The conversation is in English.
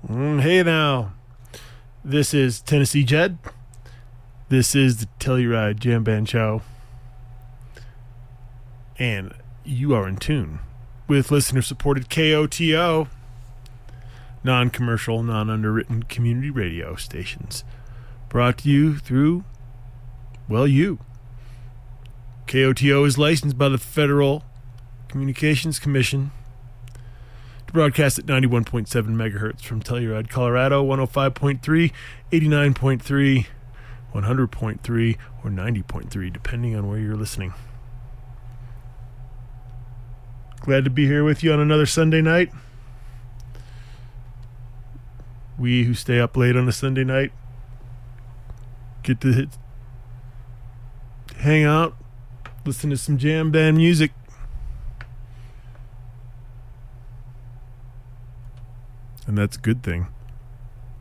Hey now, this is Tennessee Jed. This is the Telluride Jam Band Show. And you are in tune with listener-supported KOTO, non-commercial, non-underwritten community radio stations. Brought to you through, well, you. KOTO is licensed by the Federal Communications Commission to broadcast at 91.7 megahertz from Telluride, Colorado, 105.3, 89.3, 100.3, or 90.3, depending on where you're listening. Glad to be here with you on another Sunday night. We who stay up late on a Sunday night get to hang out, listen to some jam band music. And that's a good thing.